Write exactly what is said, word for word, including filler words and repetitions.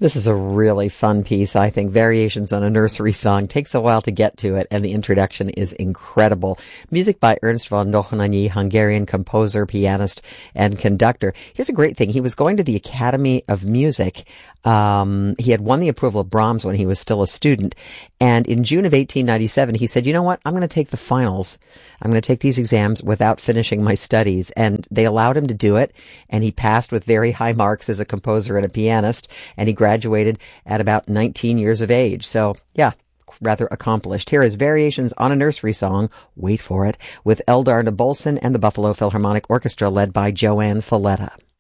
This is a really fun piece, I think. Variations on a Nursery Song. Takes a while to get to it, and the introduction is incredible. Music by Ernst von Dohnanyi, Hungarian composer, pianist, and conductor. Here's a great thing. He was going to the Academy of Music. Um, he had won the approval of Brahms when he was still a student. And in June of eighteen ninety-seven, he said, you know what? I'm going to take the finals. I'm going to take these exams without finishing my studies. And they allowed him to do it. And he passed with very high marks as a composer and a pianist. And he graduated at about nineteen years of age. So, yeah, rather accomplished. Here is Variations on a Nursery Song, wait for it, with Eldar Nabolson and the Buffalo Philharmonic Orchestra led by Joanne Falletta.